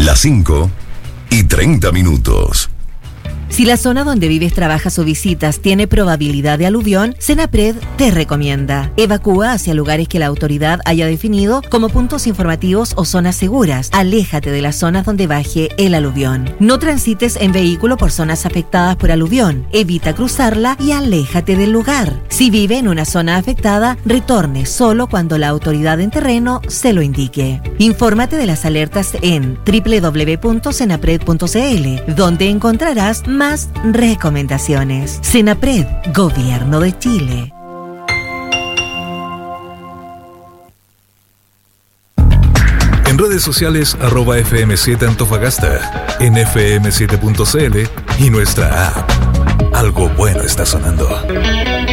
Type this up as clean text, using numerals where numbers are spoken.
Las 5:30. Si la zona donde vives, trabajas o visitas tiene probabilidad de aluvión, Senapred te recomienda: evacúa hacia lugares que la autoridad haya definido como puntos informativos o zonas seguras. Aléjate de las zonas donde baje el aluvión. No transites en vehículo por zonas afectadas por aluvión. Evita cruzarla y aléjate del lugar. Si vive en una zona afectada, retorne solo cuando la autoridad en terreno se lo indique. Infórmate de las alertas en www.senapred.cl, donde encontrarás más recomendaciones. Senapred, Gobierno de Chile. En redes sociales @FM7 Antofagasta, en FM7.cl y nuestra app. Algo bueno está sonando.